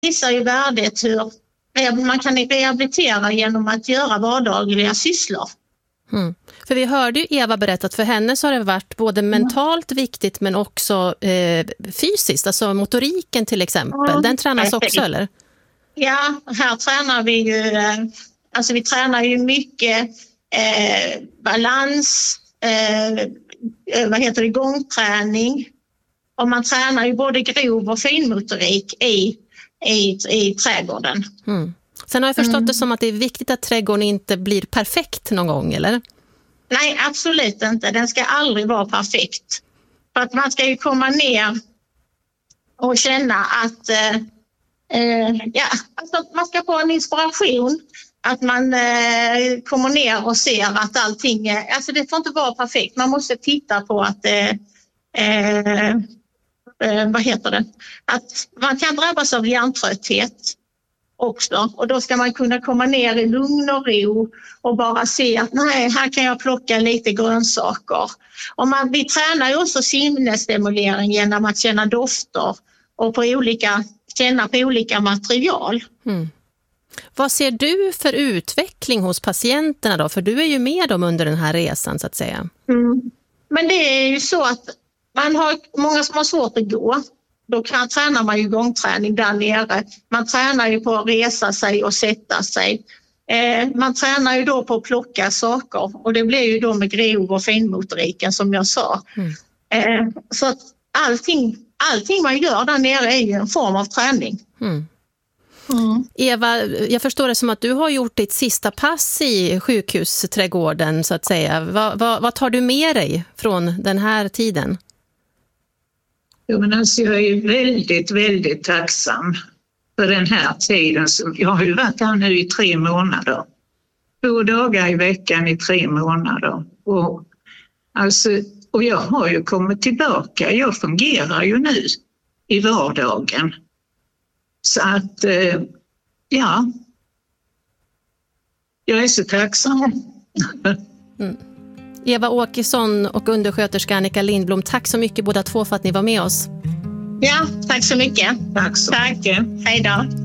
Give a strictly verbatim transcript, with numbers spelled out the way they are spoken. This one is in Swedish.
visar ju värdet hur man kan rehabilitera genom att göra vardagliga sysslor. Mm. För vi hörde ju Eva berätta att för henne så har det varit både mentalt viktigt men också eh, fysiskt, alltså motoriken till exempel. Mm. Den tränas också, eller? Ja, här tränar vi ju, alltså vi tränar ju mycket eh, balans, eh, vad heter det, gångträning. Och man tränar ju både grov och finmotorik i, i, i trädgården. Mm. Sen har jag förstått mm. det som att det är viktigt att trädgården inte blir perfekt någon gång, eller? Nej, absolut inte. Den ska aldrig vara perfekt. För att man ska ju komma ner och känna att eh, eh, ja, alltså man ska få en inspiration. Att man eh, kommer ner och ser att allting, eh, alltså det får inte vara perfekt. Man måste titta på att, eh, eh, eh, vad heter det? Att man kan drabbas av hjärntrötthet också. Och då ska man kunna komma ner i lugn och ro och bara se att nej, här kan jag plocka lite grönsaker. Och man, vi tränar ju också sinnesstimulering genom att känna dofter och på olika, känna på olika material. Mm. Vad ser du för utveckling hos patienterna då? För du är ju med dem under den här resan så att säga. Mm. Men det är ju så att man har många som har svårt att gå. Då kan, tränar man ju gångträning där nere. Man tränar ju på att resa sig och sätta sig. Eh, man tränar ju då på att plocka saker. Och det blir ju då med grov och finmotoriken som jag sa. Mm. Eh, så att allting, allting man gör där nere är ju en form av träning. Mm. Mm. Eva, jag förstår det som att du har gjort ditt sista pass i sjukhusträdgården så att säga. Va, va, vad tar du med dig från den här tiden? Jo, men alltså jag är väldigt, väldigt tacksam för den här tiden. Jag har ju varit här nu i tre månader. Två dagar i veckan i tre månader. Och, alltså, och jag har ju kommit tillbaka. Jag fungerar ju nu i vardagen. Så att, eh, ja, jag är så tacksam. Mm. Eva Åkesson och undersköterska Annika Lindblom, tack så mycket båda två för att ni var med oss. Ja, tack så mycket. Tack så tack. mycket. Hej då.